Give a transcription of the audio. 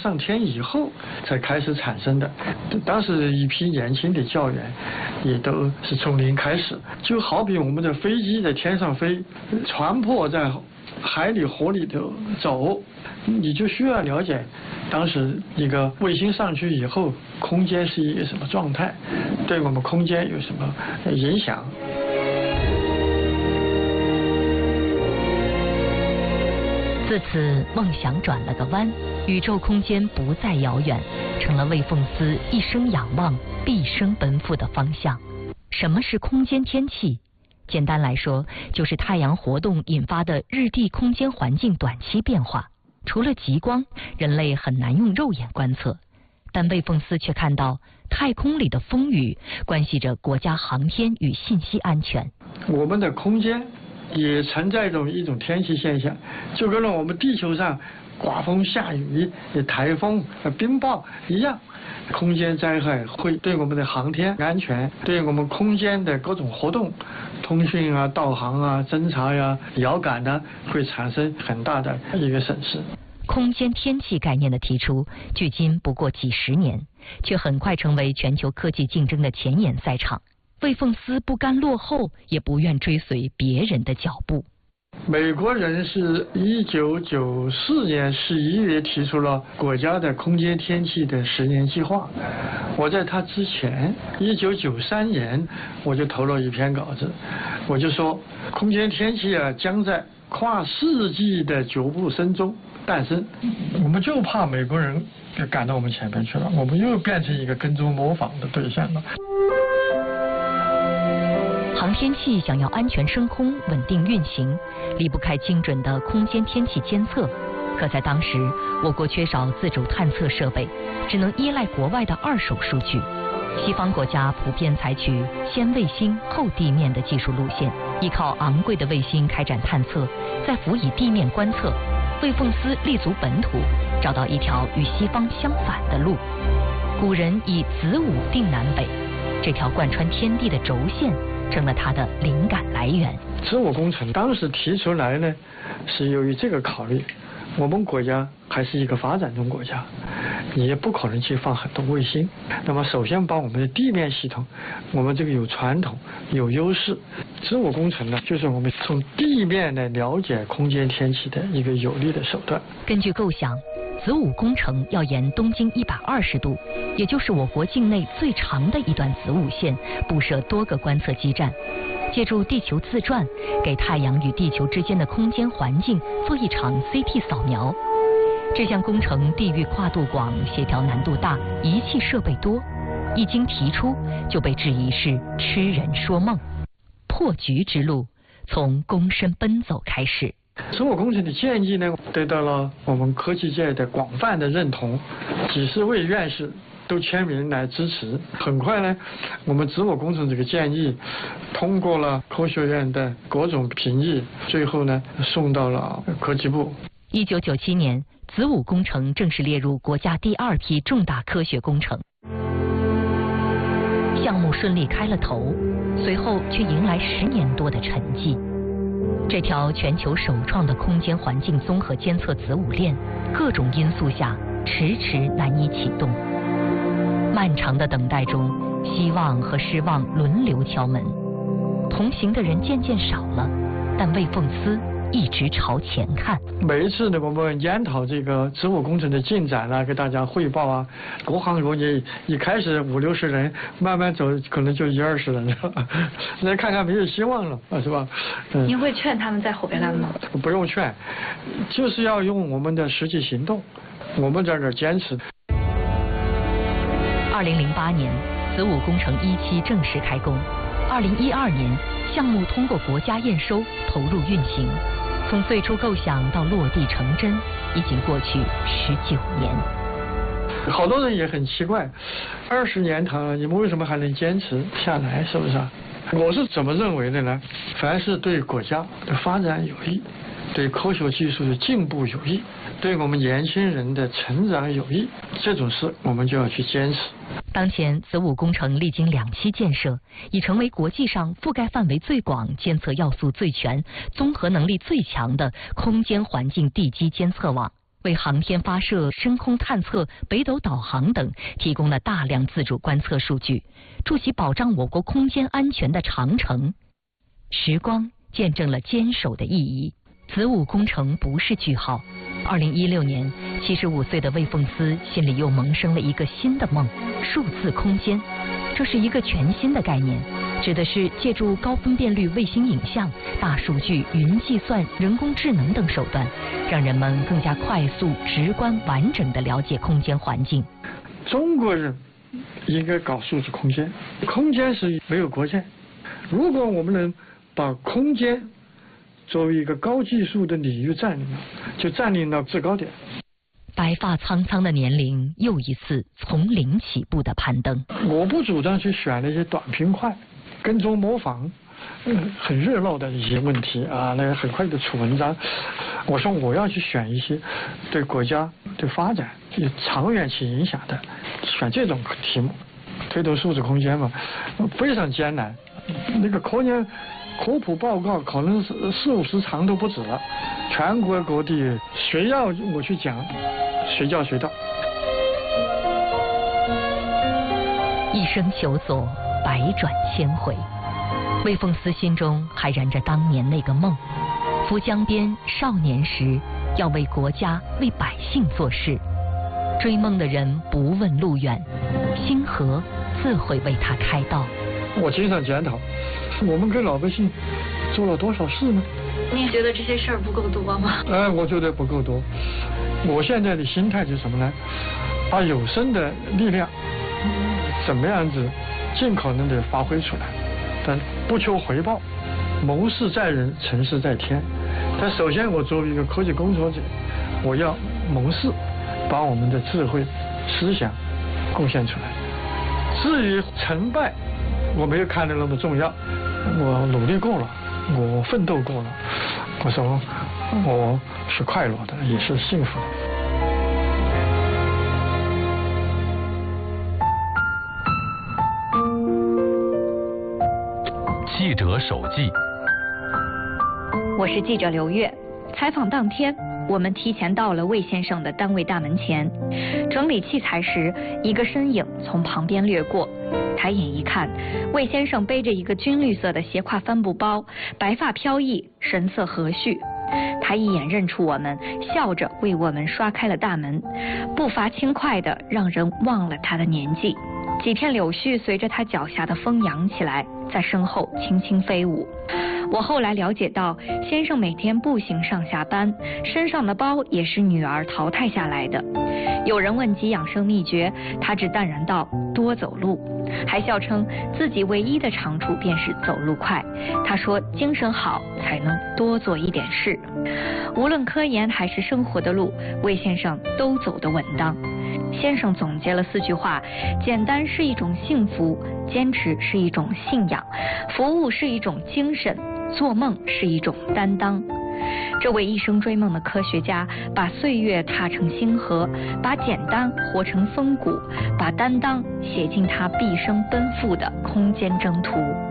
上天以后才开始产生的。当时一批年轻的教员也都是从零开始，就好比我们的飞机在天上飞，船舶在海里河里头走，你就需要了解当时一个卫星上去以后空间是一个什么状态，对我们空间有什么影响。 自此梦想转了个弯，宇宙空间不再遥远，成了魏凤思一生仰望毕生奔赴的方向。什么是空间天气？简单来说，就是太阳活动引发的日地空间环境短期变化。除了极光，人类很难用肉眼观测，但魏凤思却看到太空里的风雨关系着国家航天与信息安全。 我们的空间也存在着一种天气现象，就跟我们地球上刮风下雨、台风、冰雹一样。空间灾害会对我们的航天安全，对我们空间的各种活动，通讯啊、导航啊、侦察呀、遥感呢，会产生很大的一个损失。 空间天气概念的提出，距今不过几十年，却很快成为全球科技竞争的前沿赛场。魏凤思不甘落后，也不愿追随别人的脚步。 美国人是1994年11月提出了国家的空间天气的10年计划。我在他之前，1993年我就投了一篇稿子，我就说空间天气啊将在跨世纪的脚步声中诞生。我们就怕美国人赶到我们前面去了，我们又变成一个跟踪模仿的对象了。 航天器想要安全升空、稳定运行，离不开精准的空间天气监测。可在当时，我国缺少自主探测设备，只能依赖国外的二手数据。西方国家普遍采取先卫星后地面的技术路线，依靠昂贵的卫星开展探测，再辅以地面观测。魏凤思立足本土，找到一条与西方相反的路。古人以子午定南北，这条贯穿天地的轴线成了他的灵感来源。 子午工程当时提出来呢，是由于这个考虑，我们国家还是一个发展中国家，你也不可能去放很多卫星。那么首先把我们的地面系统，我们这个有传统有优势。子午工程呢，就是我们从地面来了解空间天气的一个有力的手段。 根据构想，子午工程要沿东经120度，也就是我国境内最长的一段子午线，布设多个观测基站，借助地球自转，给太阳与地球之间的空间环境做一场 CT 扫描。这项工程地域跨度广，协调难度大，仪器设备多，一经提出就被质疑是痴人说梦。破局之路从躬身奔走开始。 子午工程的建议呢，得到了我们科技界的广泛的认同，几十位院士都签名来支持。很快呢，我们子午工程这个建议通过了科学院的各种评议，最后呢送到了科技部。 1997年，子午工程正式列入国家第2批重大科学工程。项目顺利开了头，随后却迎来10年多的沉寂。这条全球首创的空间环境综合监测子午链，各种因素下迟迟难以启动。漫长的等待中，希望和失望轮流敲门，同行的人渐渐少了，但魏凤思一直朝前看。 每一次呢，我们研讨这个子午工程的进展啊，给大家汇报啊，各行各业一开始50、60人，慢慢走可能就10、20人了，再看看没有希望了，是吧？ 您会劝他们再回来吗？ 不用劝，就是要用我们的实际行动，我们在这儿坚持。 2008年，子午工程1期正式开工。2012年，项目通过国家验收，投入运行。从最初构想到落地成真，已经过去19年。 好多人也很奇怪，20年了，你们为什么还能坚持下来？是不是啊？我是怎么认为的呢？凡是对国家的发展有益，对科学技术的进步有益，对我们年轻人的成长有益，这种事我们就要去坚持。 当前子午工程历经2期建设，已成为国际上覆盖范围最广、监测要素最全、综合能力最强的空间环境地基监测网。 为航天发射、深空探测、北斗导航等提供了大量自主观测数据，筑起保障我国空间安全的长城。时光见证了坚守的意义。子午工程不是句号。2016年，75岁的魏凤思心里又萌生了一个新的梦——数字空间。这是一个全新的概念，指的是借助高分辨率卫星影像、大数据、云计算、人工智能等手段，让人们更加快速、直观、完整地了解空间环境。 中国人应该搞数字空间，空间是没有国界。如果我们能把空间作为一个高技术的领域占领，就占领到制高点。 白发苍苍的年龄又一次从零起步的攀登。 我不主张去选那些短平快，跟踪模仿，很热闹的一些问题啊，那个很快的出文章。我说我要去选一些对国家对发展有长远起影响的，选这种题目。推动数字空间嘛，非常艰难。那个科普报告可能是40-50长都不止了，全国各地谁要我去讲，随叫随到。 一生求索，百转千回。魏凤思心中还燃着当年那个梦：浮江边少年时，要为国家、为百姓做事。追梦的人不问路远，星河自会为他开道。 我经常检讨，我们给老百姓做了多少事呢？ 您觉得这些事儿不够多吗？ 我觉得不够多。我现在的心态是什么呢？把有生的力量怎么样子尽可能的发挥出来，但不求回报，谋事在人，成事在天。但首先我作为一个科技工作者，我要谋事，把我们的智慧、思想贡献出来。至于成败，我没有看得那么重要。我努力过了，我奋斗过了，我说我是快乐的，也是幸福的。 记者手记。 我是记者刘月。采访当天，我们提前到了魏先生的单位大门前，整理器材时，一个身影从旁边掠过。抬眼一看，魏先生背着一个军绿色的斜挎帆布包，白发飘逸，神色和煦。他一眼认出我们，笑着为我们刷开了大门，步伐轻快的让人忘了他的年纪。几片柳絮随着他脚下的风扬起来，在身后轻轻飞舞。我后来了解到，先生每天步行上下班，身上的包也是女儿淘汰下来的。有人问及养生秘诀，他只淡然道：多走路，还笑称自己唯一的长处便是走路快。他说精神好才能多做一点事。无论科研还是生活的路，魏先生都走得稳当。先生总结了4句话：简单是一种幸福，坚持是一种信仰，服务是一种精神，做梦是一种担当。这位一生追梦的科学家，把岁月踏成星河，把简单活成风骨，把担当写进他毕生奔赴的空间征途。